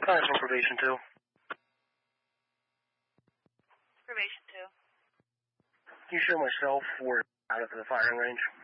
Calling from Probation 2. Probation 2. Can you show myself? We're out of the firing range.